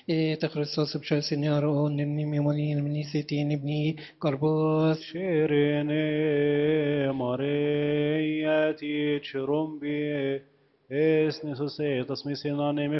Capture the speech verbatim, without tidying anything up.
إيه تخرصوص بشو سنيارو نني ميمونين مني ستين ابني قربوس شيريني مرياتي تشرمبي اسني سوسي تسمي سيناني